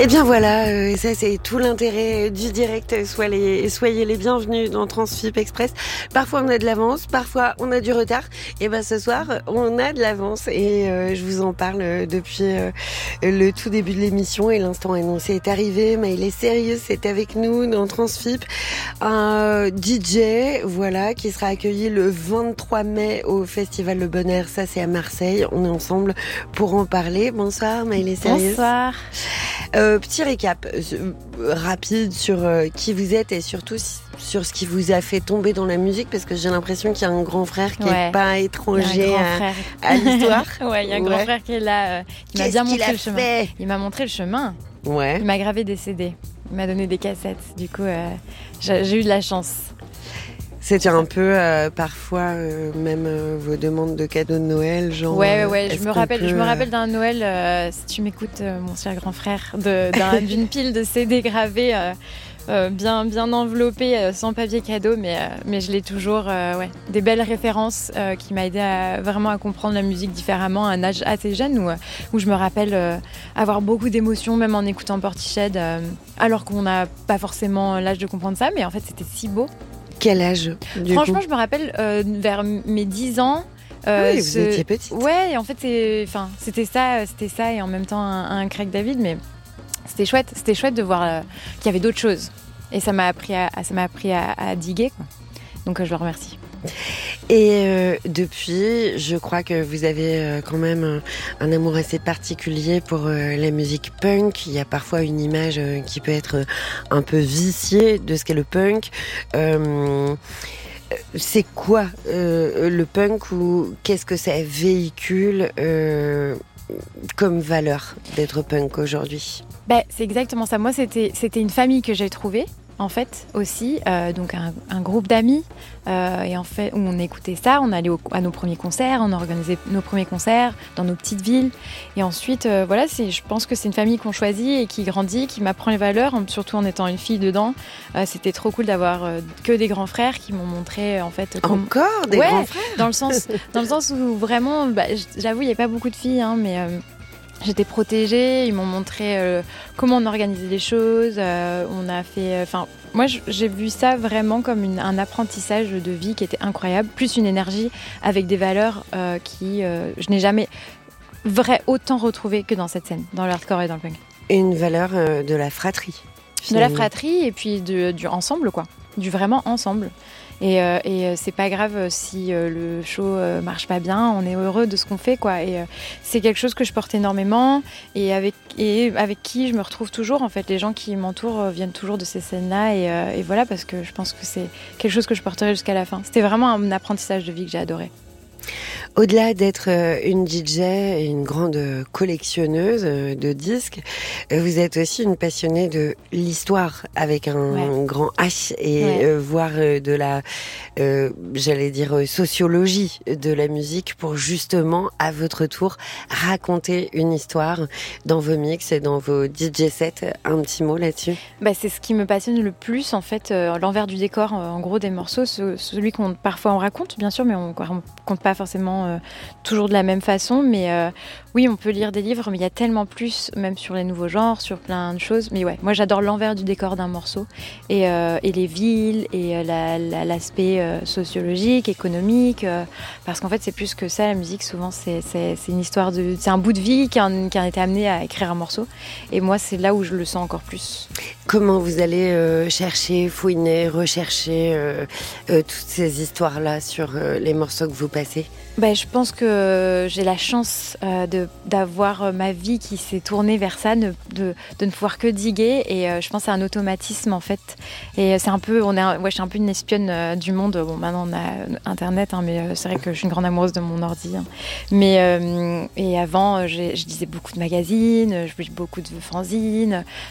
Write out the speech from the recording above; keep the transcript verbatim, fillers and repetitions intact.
Et bien voilà, euh, ça c'est tout l'intérêt du direct. Soyez les, soyez les bienvenus dans Transfip Express. Parfois on a de l'avance, parfois on a du retard. Et ben ce soir on a de l'avance et euh, je vous en parle depuis euh, le tout début de l'émission et l'instant annoncé est arrivé. Maëlys Sérieux c'est avec nous dans Transfip, un D J voilà qui sera accueilli le vingt-trois mai au Festival Le Bon Air. Ça c'est à Marseille. On est ensemble pour en parler. Bonsoir Maëlys Sérieux. Bonsoir. Euh, petit récap euh, rapide sur euh, qui vous êtes et surtout si, sur ce qui vous a fait tomber dans la musique, parce que j'ai l'impression qu'il y a un grand frère qui n'est ouais. pas étranger à, à l'histoire. Ouais, il y a un ouais. grand frère qui est là, euh, qui Qu'est-ce m'a bien qu'il montré a le chemin. Fait il m'a montré le chemin. Ouais. Il m'a gravé des C D. Il m'a donné des cassettes. Du coup, euh, j'ai, j'ai eu de la chance. C'était un peu euh, parfois euh, même euh, vos demandes de cadeaux de Noël, genre. Ouais, ouais, ouais. Je me rappelle, peut... je me rappelle d'un Noël, euh, si tu m'écoutes, euh, mon cher grand frère, de, d'un, d'une pile de C D gravés, euh, euh, bien, bien enveloppés, euh, sans papier cadeau, mais, euh, mais je l'ai toujours. Euh, ouais, des belles références euh, qui m'a aidé à vraiment à comprendre la musique différemment à un âge assez jeune, où, où je me rappelle euh, avoir beaucoup d'émotions, même en écoutant Portiched, euh, alors qu'on n'a pas forcément l'âge de comprendre ça, mais en fait c'était si beau. Quel âge du Franchement, coup je me rappelle euh, vers mes dix ans. Euh, ah oui, ce... vous étiez petite. Ouais, et en fait, c'est... Enfin, c'était ça, c'était ça, et en même temps un, un Craig David, mais c'était chouette, c'était chouette de voir euh, qu'il y avait d'autres choses. Et ça m'a appris à, ça m'a appris à, à diguer, quoi. Donc euh, je le remercie. Et euh, depuis, je crois que vous avez euh, quand même un, un amour assez particulier pour euh, la musique punk. Il y a parfois une image euh, qui peut être euh, un peu viciée de ce qu'est le punk. Euh, c'est quoi euh, le punk, ou qu'est-ce que ça véhicule euh, comme valeur d'être punk aujourd'hui ? Ben, c'est exactement ça. Moi, c'était, c'était une famille que j'ai trouvée. En fait, aussi, euh, donc un, un groupe d'amis, euh, et en fait, où on écoutait ça, on allait au, à nos premiers concerts, on organisait nos premiers concerts dans nos petites villes, et ensuite, euh, voilà, c'est, je pense que c'est une famille qu'on choisit et qui grandit, qui m'apprend les valeurs, surtout en étant une fille dedans. Euh, c'était trop cool d'avoir euh, que des grands frères qui m'ont montré, en fait, comme... encore des ouais, grands frères, dans le sens, dans le sens où vraiment, bah, j'avoue, il n'y a pas beaucoup de filles, hein, mais euh, j'étais protégée, ils m'ont montré euh, comment on organisait les choses, euh, on a fait... Enfin, euh, moi, j'ai vu ça vraiment comme une, un apprentissage de vie qui était incroyable, plus une énergie avec des valeurs euh, qui... Euh, je n'ai jamais vrai, autant retrouvées que dans cette scène, dans le hardcore et dans le punk. Et une valeur euh, de la fratrie, finalement. De la fratrie et puis de, du ensemble, quoi. Du vraiment ensemble. Et, euh, et c'est pas grave si euh, le show euh, marche pas bien, on est heureux de ce qu'on fait, quoi. Et euh, c'est quelque chose que je porte énormément et avec, et avec qui je me retrouve toujours, en fait. Les gens qui m'entourent euh, viennent toujours de ces scènes-là et, euh, et voilà, parce que je pense que c'est quelque chose que je porterai jusqu'à la fin. C'était vraiment un apprentissage de vie que j'ai adoré. Au-delà d'être une D J et une grande collectionneuse de disques, vous êtes aussi une passionnée de l'histoire avec un ouais. grand H et ouais. euh, voir de la, euh, j'allais dire, sociologie de la musique pour justement, à votre tour, raconter une histoire dans vos mix et dans vos D J sets. Un petit mot là-dessus ? Bah, c'est ce qui me passionne le plus, en fait, euh, l'envers du décor, euh, en gros, des morceaux, ce, celui qu'on parfois on raconte, bien sûr, mais on ne compte pas forcément euh, toujours de la même façon, mais euh, oui, on peut lire des livres, mais il y a tellement plus, même sur les nouveaux genres, sur plein de choses. Mais ouais, moi j'adore l'envers du décor d'un morceau, et, euh, et les villes, et euh, la, la, l'aspect euh, sociologique, économique, euh, parce qu'en fait c'est plus que ça, la musique, souvent c'est, c'est, c'est une histoire de... C'est un bout de vie qui a, qui a été amené à écrire un morceau, et moi c'est là où je le sens encore plus. Comment vous allez euh, chercher, fouiner, rechercher euh, euh, toutes ces histoires-là sur euh, les morceaux que vous passez ? Ben, je pense que j'ai la chance euh, de, d'avoir ma vie qui s'est tournée vers ça, de, de, de ne pouvoir que diguer, et euh, je pense que c'est un automatisme en fait. Et c'est un peu, on est, un, ouais, je suis un peu une espionne euh, du monde. Bon, maintenant on a Internet, hein, mais euh, c'est vrai que je suis une grande amoureuse de mon ordi. Hein. Mais euh, et avant, j'ai, je lisais beaucoup de magazines, je lisais beaucoup de fanzines.